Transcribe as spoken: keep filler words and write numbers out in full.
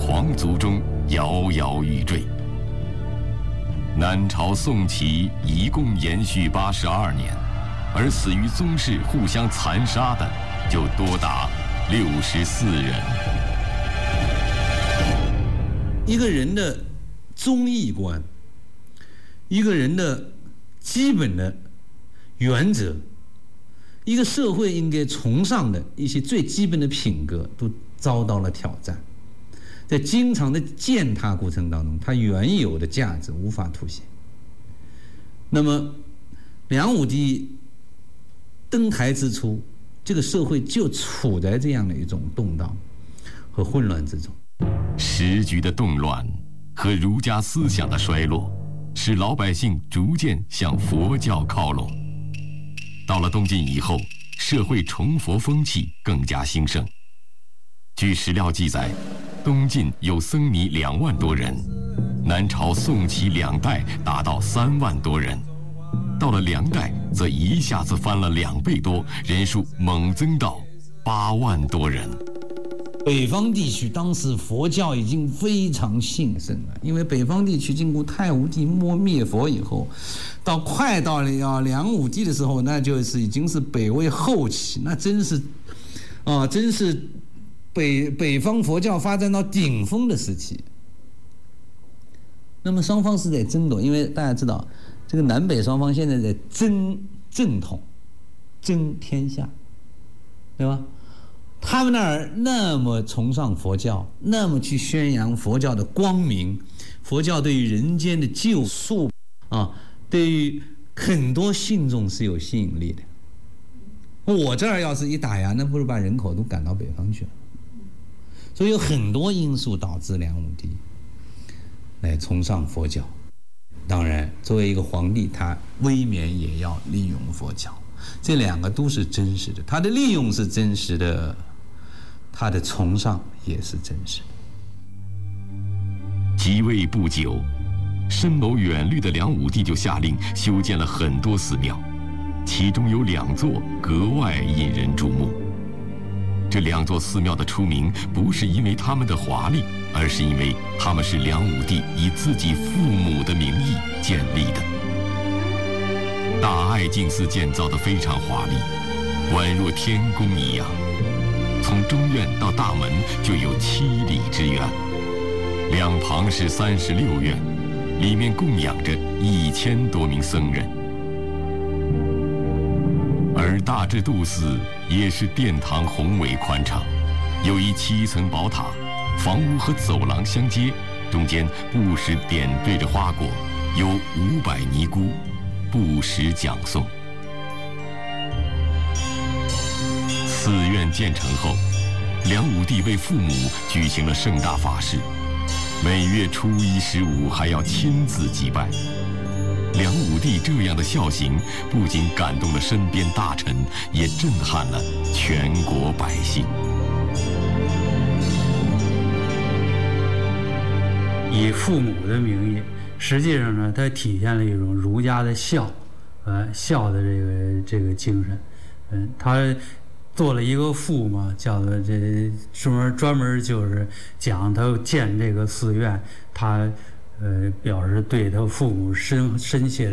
皇族中摇摇欲坠。南朝宋齐一共延续八十二年，而死于宗室互相残杀的就多达六十四人。 一个人的忠义观，一个人的基本的原则，一个社会应该崇尚的一些最基本的品格，都遭到了挑战。在经常的践踏过程当中，它原有的价值无法凸显。那么，梁武帝登台之初，这个社会就处在这样的一种动荡和混乱之中。 时局的动乱和儒家思想的衰落，使老百姓逐渐向佛教靠拢。到了东晋以后，社会崇佛风气更加兴盛。据史料记载，东晋有僧尼两万多人，南朝宋齐两代达到三万多人，到了梁代则一下子翻了两倍多，人数猛增到八万多人。 北方地区当时佛教已经非常兴盛了，因为北方地区经过太武帝灭灭佛以后，到快到了梁武帝的时候，那就是已经是北魏后期，那真是，啊，真是北北方佛教发展到顶峰的时期。那么双方是在争夺，因为大家知道，这个南北双方现在在争正统，争天下，对吧？他们那儿那么崇尚佛教，那么去宣扬佛教的光明，佛教对于人间的救赎啊，对于很多信众是有吸引力的。我这儿要是一打压，那不是把人口都赶到北方去了？所以有很多因素导致梁武帝来崇尚佛教。当然，作为一个皇帝，他未免也要利用佛教，这两个都是真实的。他的利用是真实的，他的崇尚也是真实的。 即位不久，深谋远虑的梁武帝就下令修建了很多寺庙，其中有两座格外引人注目。这两座寺庙的出名，不是因为他们的华丽，而是因为他们是梁武帝以自己父母的名义建立的。大爱净寺建造得非常华丽，宛若天宫一样。从中院到大门就有七里之远，两旁是三十六院，里面供养着一千多名僧人。而大智度寺也是殿堂宏伟宽敞，有一七层宝塔，房屋和走廊相接，中间不时点缀着花果，有五百尼姑不时讲诵。寺院建成后，梁武帝为父母举行了盛大法事，每月初一、十五还要亲自祭拜。梁武帝这样的孝行，不仅感动了身边大臣，也震撼了全国百姓。 以父母的名义，实际上呢，它体现了一种儒家的孝，呃，孝的这个这个精神。嗯，他做了一个父嘛，叫做这专门专门就是讲他建这个寺院，他呃表示对他父母深深切